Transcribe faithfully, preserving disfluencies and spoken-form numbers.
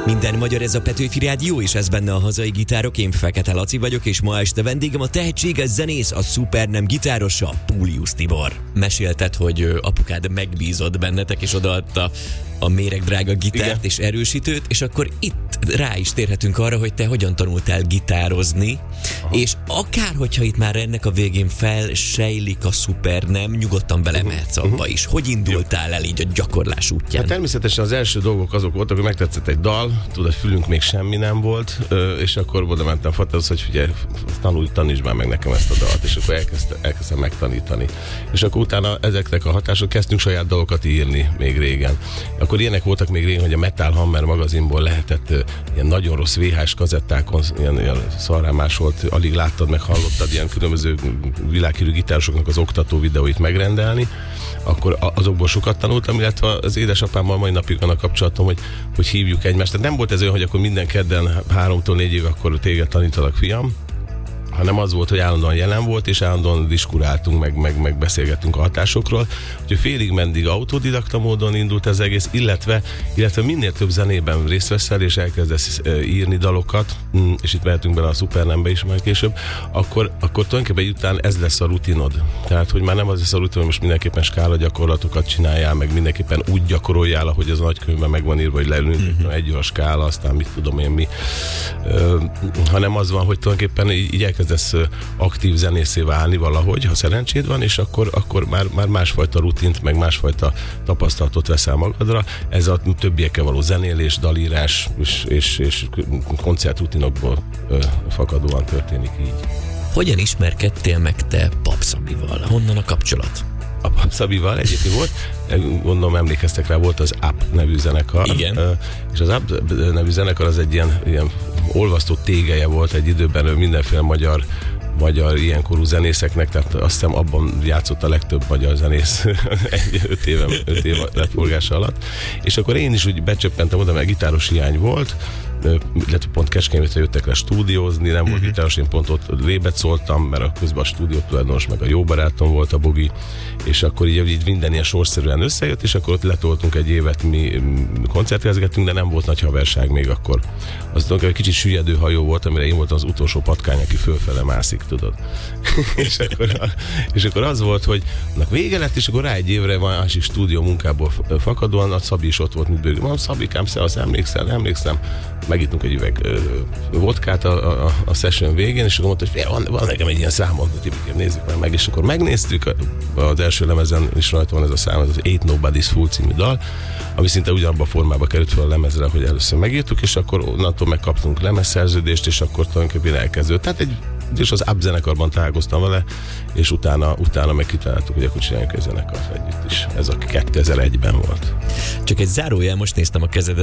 Minden magyar, ez a Petőfi Rádió, és ez benne a hazai gitárok. Én Fekete Laci vagyok, és ma este vendégem a tehetséges zenész, a szupernem gitárosa, Pulius Tibor. Mesélted, hogy apukád megbízott bennetek, és odaadta a méregdrága gitárt. Igen. És erősítőt, és akkor itt rá is térhetünk arra, hogy te hogyan tanultál gitározni. Aha. És akár, hogyha itt már ennek a végén felsejlik a szupernem, nyugodtan belemehetsz abba uh-huh. is. Hogy indultál el így a gyakorlás útján? Hát természetesen az első dolgok azok voltak, hogy megtetszett egy dal, tudod, fülünk még semmi nem volt, és akkor oda mentem Fatához, hogy figyelj, tanulj, tanítsd már meg nekem ezt a dalt, és akkor elkezdtem, elkezdtem megtanítani. És akkor utána ezeknek a hatások kezdtünk saját dalokat írni még régen. Akkor ilyenek voltak még régen, hogy a Metal Hammer magazinból lehetett uh, ilyen nagyon rossz vé há es kazettákon, ilyen, ilyen szarrán másolt, alig láttad, meg hallottad ilyen különböző világhírű gitárosoknak az oktató videóit megrendelni. Akkor azokból sokat tanultam, illetve az édesapámmal mai napig van a kapcsolatom, hogy, hogy hívjuk egymást. Tehát nem volt ez olyan, hogy akkor minden kedden háromtól négyig akkor téged tanítalak, fiam, hanem az volt, hogy állandóan jelen volt, és állandóan diskuráltunk, meg, meg, meg beszélgettünk a hatásokról. Úgyhogy félig mendig autodidakta módon indult ez egész, illetve, illetve minél több zenében részt veszel, és elkezdesz írni dalokat, és itt mehetünk bele a szupernembe is majd később, akkor, akkor tulajdonképpen után ez lesz a rutinod. Tehát, hogy már nem az lesz a rutin, hogy most mindenképpen skála gyakorlatokat csináljál, meg mindenképpen úgy gyakoroljál, ahogy az a nagykönyvben meg van írva, hogy leülünk, mm-hmm. egy a skála, aztán mit tudom én mi. Ö, hanem az van, hogy tulajdonképpen így, így elkezdesz aktív zenészé válni valahogy, ha szerencséd van, és akkor, akkor már, már másfajta rutint, meg másfajta tapasztalatot veszel magadra. Ez a többiekkel való zenélés, dalírás és, és, és koncertrutinokból ö, fakadóan történik így. Hogyan ismerkedtél meg te Pap Szabival? Honnan a kapcsolat? A Pap Szabival egyébként volt, gondolom emlékeztek rá, volt az Up nevű zenekar. Igen. És az Up nevű zenekar az egy ilyen, ilyen olvasztó tégeje volt egy időben mindenféle magyar magyar ilyenkorú zenészeknek, tehát azt hiszem abban játszott a legtöbb magyar zenész egy öt éve, öt év leforgása alatt. És akkor én is úgy becsöppentem oda, mert gitáros hiány volt, illetve pont Kecskemétre jöttek le stúdiózni, nem volt gitáros, én pont ott lébet szóltam, mert a közben a stúdió tulajdonos, meg a jó barátom volt a Bogi, és akkor így, így minden ilyen sorszerűen összejött, és akkor ott letoltunk egy évet, mi koncertezgettünk, de nem volt nagy haverság még akkor. Az egy kicsit süllyedő hajó volt, amire én voltam az utolsó patkány, aki fölfele mászik, tudod. és, akkor, és akkor az volt, hogy annak vége lett, és akkor rá egy évre van másik stúdió munkából fakadóan, a Szabi is ott volt, mint bőgő. Mondom, Szabikám, szevasz, emlékszel, emlékszem. Megittunk egy üveg ö, vodkát a, a, a session végén, és akkor mondta, hogy van, van nekem egy ilyen számom, hogy nézzük meg, meg, és akkor megnéztük, az első lemezen is rajta van ez a szám, ez az Ain't Nobody's Fool című dal, ami szinte ugyanabban a formában került fel a lemezre, hogy először megírtuk, és akkor onnantól megkaptunk lemezszerződést, és akkor tulajdonképpen elkezdődött. Tehát egy, és az Up zenekarban találkoztam vele, és utána, utána meg kitaláltuk, hogy akkor csináljunk egy zenekart együtt is. Ez a kétezer-egyben volt. Csak egy zárójel, most néztem a kezeden,